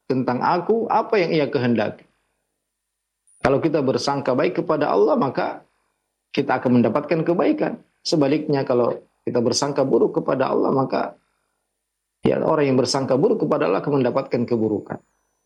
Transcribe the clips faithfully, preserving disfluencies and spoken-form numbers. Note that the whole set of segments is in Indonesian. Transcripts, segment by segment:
tentang aku apa yang ia kehendaki. Kalau kita bersangka baik kepada Allah, maka kita akan mendapatkan kebaikan. Sebaliknya kalau kita bersangka buruk kepada Allah, maka ya orang yang bersangka buruk kepada Allah akan mendapatkan keburukan.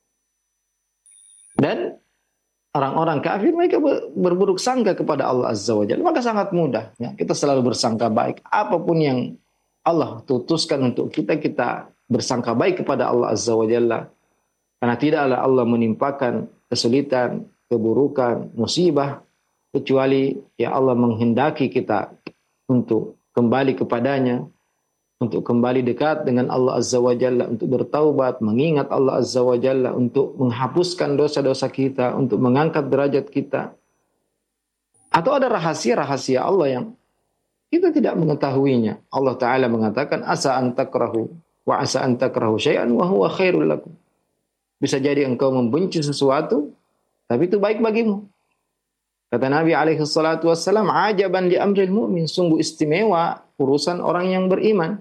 Dan orang-orang kafir mereka berburuk sangka kepada Allah Azza wa Jalla. Maka sangat mudah ya, kita selalu bersangka baik. Apapun yang Allah tutuskan untuk kita, kita bersangka baik kepada Allah Azza wa Jalla. Karena tidaklah Allah menimpakan kesulitan, keburukan, musibah, kecuali ya Allah menghendaki kita untuk kembali kepadanya, untuk kembali dekat dengan Allah Azza wa Jalla, untuk bertaubat, mengingat Allah Azza wa Jalla, untuk menghapuskan dosa-dosa kita, untuk mengangkat derajat kita. Atau ada rahasia-rahasia Allah yang kita tidak mengetahuinya. Allah Ta'ala mengatakan, asa antakrahu wa asa antakrahu syai'an wa huwa khairul lakum. Bisa jadi engkau membenci sesuatu, tapi itu baik bagimu. Kata Nabi alaihi salatu wassalam, ajaban li amril mu'min, sungguh istimewa urusan orang yang beriman.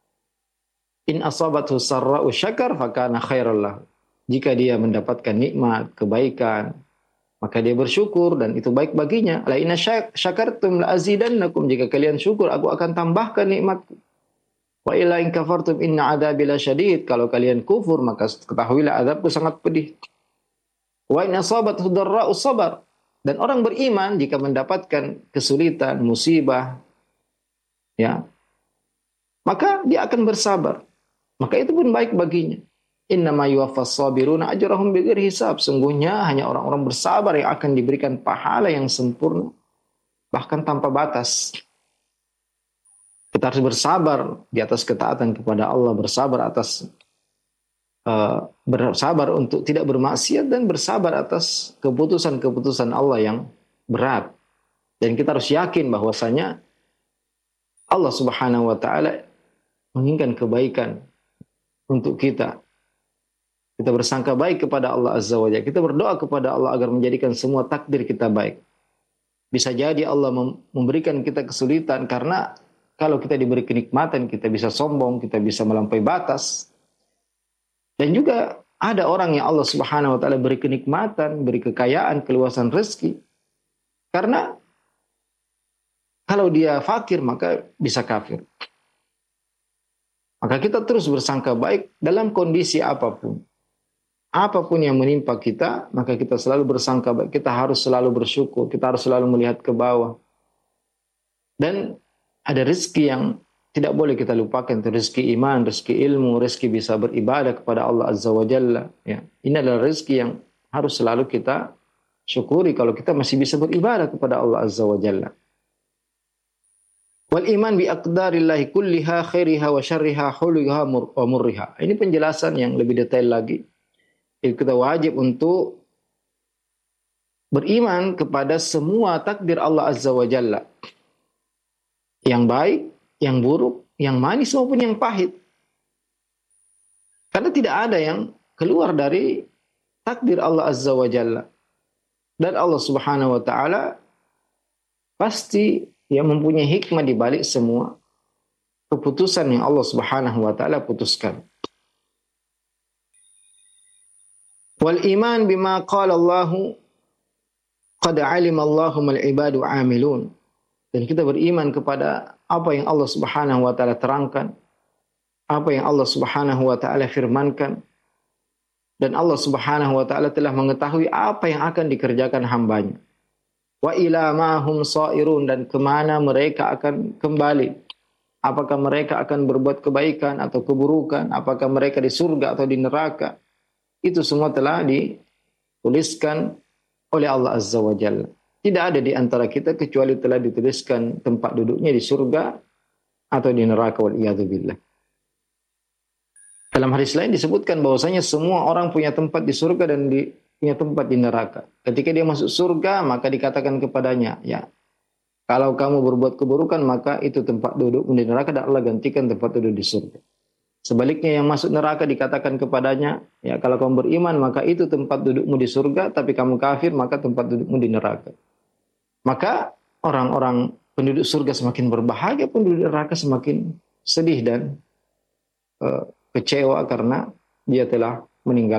In asabathu sarra'u syakar fakana khairal lahu. Jika dia mendapatkan nikmat, kebaikan, maka dia bersyukur dan itu baik baginya. La inna syakartum la azidannakum. Jika kalian syukur, aku akan tambahkan nikmatku. Wa illa in kafartum inna adzabi lasyadid. Kalau kalian kufur, maka ketahuilah azabku sangat pedih. Wa in asabathu darra'u sabar. Dan orang beriman jika mendapatkan kesulitan, musibah, ya, maka dia akan bersabar. Maka itu pun baik baginya. Innama yuwaffas sabiruna ajrahum bighairi hisab. Sungguhnya hanya orang-orang bersabar yang akan diberikan pahala yang sempurna, bahkan tanpa batas. Kita harus bersabar di atas ketaatan kepada Allah, bersabar atas uh, bersabar untuk tidak bermaksiat, dan bersabar atas keputusan-keputusan Allah yang berat. Dan kita harus yakin bahwasanya Allah Subhanahu wa taala menginginkan kebaikan untuk kita. Kita bersangka baik kepada Allah Azza wa Jalla. Kita berdoa kepada Allah agar menjadikan semua takdir kita baik. Bisa jadi Allah memberikan kita kesulitan karena kalau kita diberi kenikmatan, kita bisa sombong, kita bisa melampaui batas. Dan juga ada orang yang Allah Subhanahu wa taala beri kenikmatan, beri kekayaan, keluasan rezeki. Karena kalau dia fakir maka bisa kafir. Maka kita terus bersangka baik dalam kondisi apapun. Apapun yang menimpa kita, maka kita selalu bersangka baik. Kita harus selalu bersyukur, kita harus selalu melihat ke bawah. Dan ada rezeki yang tidak boleh kita lupakan, itu rezeki iman, rezeki ilmu, rezeki bisa beribadah kepada Allah Azza wa Jalla. Ya. Ini adalah rezeki yang harus selalu kita syukuri kalau kita masih bisa beribadah kepada Allah Azza wa Jalla. Wal iman bi aqdarillahi kulliha khairiha wa syarriha huluha wa murriha. Ini penjelasan yang lebih detail lagi. Kita wajib untuk beriman kepada semua takdir Allah Azza wa Jalla. Yang baik, yang buruk, yang manis maupun yang pahit. Karena tidak ada yang keluar dari takdir Allah Azza wa Jalla. Dan Allah Subhanahu wa taala pasti yang mempunyai hikmah di balik semua keputusan yang Allah Subhanahu wa taala putuskan. Wal iman bima qala Allah qad alima Allahu mal ibadu amilun. Dan kita beriman kepada apa yang Allah Subhanahu wa taala terangkan, apa yang Allah Subhanahu wa taala firmankan. Dan Allah Subhanahu wa taala telah mengetahui apa yang akan dikerjakan hambanya. Wa ila ma hum sairun, dan kemana mereka akan kembali. Apakah mereka akan berbuat kebaikan atau keburukan, apakah mereka di surga atau di neraka. Itu semua telah dituliskan oleh Allah Azza wa Jalla. Tidak ada di antara kita kecuali telah dituliskan tempat duduknya di surga atau di neraka, wal iyadzu billah. Dalam hadis lain disebutkan bahwasanya semua orang punya tempat di surga dan di, punya tempat di neraka. Ketika dia masuk surga, maka dikatakan kepadanya, ya, kalau kamu berbuat keburukan, maka itu tempat duduk di neraka dan Allah gantikan tempat duduk di surga. Sebaliknya yang masuk neraka dikatakan kepadanya, ya, kalau kamu beriman maka itu tempat dudukmu di surga, tapi kamu kafir maka tempat dudukmu di neraka. Maka orang-orang penduduk surga semakin berbahagia, penduduk neraka semakin sedih dan uh, kecewa karena dia telah meninggal.